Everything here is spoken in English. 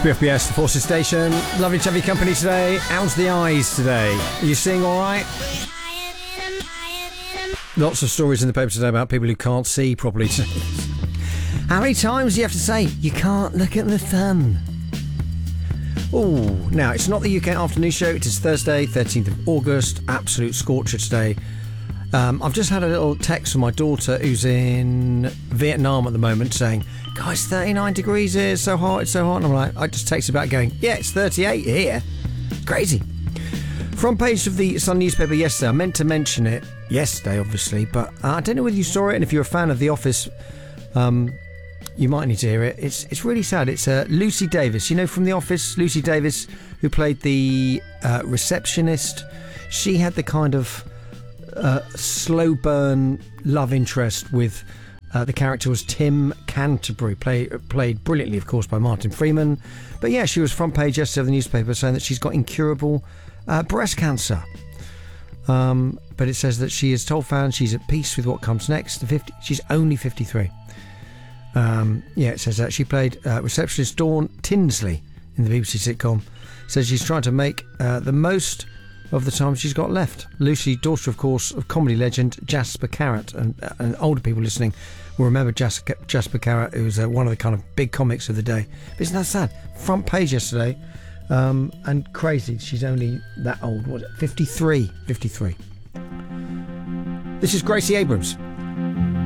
BFBS, the Forces Station. Lovely to have your company today. How's the eyes today? Are you seeing all right? Lots of stories in the paper today about people who can't see properly. How many times do you have to say, you can't look at the sun? Oh, now, it's not the UK afternoon show. It is Thursday, 13th of August. Absolute scorcher today. I've just had a little text from my daughter who's in Vietnam at the moment saying, guys, 39 degrees here, it's so hot, it's so hot. And I'm like, I just texted back going, yeah, it's 38 here. Crazy. Front page of the Sun newspaper yesterday. I meant to mention it yesterday, obviously, but I don't know whether you saw it, and if you're a fan of The Office, you might need to hear it. It's really sad. It's Lucy Davis. You know from The Office, Lucy Davis, who played the receptionist. She had the kind of slow burn love interest with the character was Tim Canterbury, played brilliantly, of course, by Martin Freeman. But yeah, she was front page yesterday of the newspaper saying that she's got incurable breast cancer. But it says that she has told fans she's at peace with what comes next. She's only 53. It says that she played receptionist Dawn Tinsley in the BBC sitcom. Says she's trying to make the most of the time she's got left. Lucy, daughter, of course, of comedy legend Jasper Carrott, and older people listening will remember Jasper Carrott, who was one of the kind of big comics of the day. But isn't that sad? Front page yesterday, and crazy. She's only that old. Was it 53? 53. This is Gracie Abrams.